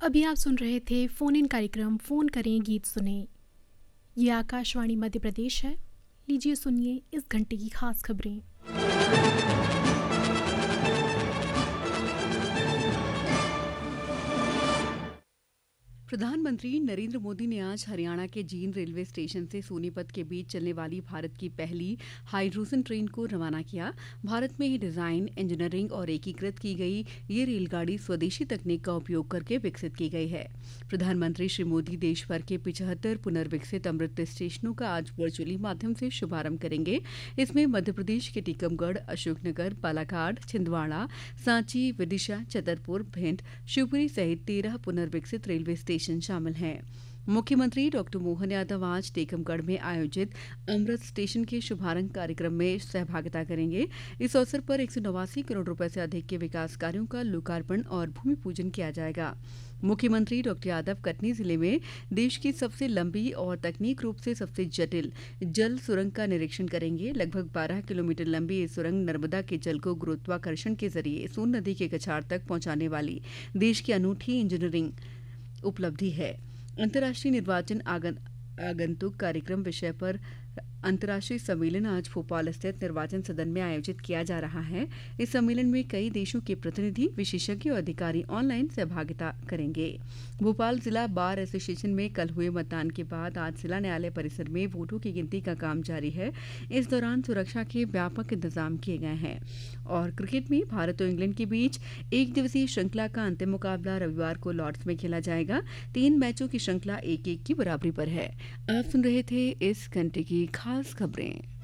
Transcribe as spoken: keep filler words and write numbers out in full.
अभी आप सुन रहे थे फ़ोन इन कार्यक्रम फ़ोन करें गीत सुने। ये आकाशवाणी मध्य प्रदेश है। लीजिए सुनिए इस घंटे की खास खबरें। प्रधानमंत्री नरेंद्र मोदी ने आज हरियाणा के जींद रेलवे स्टेशन से सोनीपत के बीच चलने वाली भारत की पहली हाइड्रोजन ट्रेन को रवाना किया। भारत में ही डिजाइन, इंजीनियरिंग और एकीकृत की गई ये रेलगाड़ी स्वदेशी तकनीक का उपयोग करके विकसित की गई है। प्रधानमंत्री श्री मोदी देश भर के पिचहत्तर पुनर्विकसित अमृत स्टेशनों का आज वर्चुअली माध्यम से शुभारंभ करेंगे। इसमें मध्य प्रदेश के टीकमगढ़, अशोकनगर, बालाघाट, छिंदवाड़ा, सांची, विदिशा, छतरपुर, भिंड, शिवपुरी सहित तेरह पुनर्विकसित रेलवे स्टेशन शामिल हैं। मुख्यमंत्री डॉक्टर मोहन यादव आज टीकमगढ़ में आयोजित अमृत स्टेशन के शुभारंभ कार्यक्रम में सहभागिता करेंगे। इस अवसर पर एक सौ नवासी करोड़ रुपए से अधिक के विकास कार्यों का लोकार्पण और भूमि पूजन किया जाएगा। मुख्यमंत्री डॉक्टर यादव कटनी जिले में देश की सबसे लंबी और तकनीक रूप से सबसे जटिल जल सुरंग का निरीक्षण करेंगे। लगभग बारह किलोमीटर लंबी ये सुरंग नर्मदा के जल को गुरुत्वाकर्षण के जरिए सोन नदी के कछाड़ तक पहुंचाने वाली देश की अनूठी इंजीनियरिंग उपलब्धि है। अंतर्राष्ट्रीय निर्वाचन आगंतुक कार्यक्रम विषय पर अंतर्राष्ट्रीय सम्मेलन आज भोपाल स्थित निर्वाचन सदन में आयोजित किया जा रहा है। इस सम्मेलन में कई देशों के प्रतिनिधि, विशेषज्ञ और अधिकारी ऑनलाइन सहभागिता करेंगे। भोपाल जिला बार एसोसिएशन में कल हुए मतदान के बाद आज जिला न्यायालय परिसर में वोटों की गिनती का काम जारी है। इस दौरान सुरक्षा के व्यापक इंतजाम किए गए हैं। और क्रिकेट में भारत और इंग्लैंड के बीच एक दिवसीय श्रृंखला का अंतिम मुकाबला रविवार को लॉर्ड्स में खेला जाएगा। तीन मैचों की श्रृंखला एक एक की बराबरी पर है। आप सुन रहे थे इस घंटे की खास खबरें।